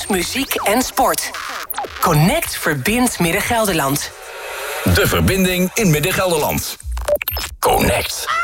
nieuws, muziek en sport. Connect verbindt Midden-Gelderland. De verbinding in Midden-Gelderland. Connect.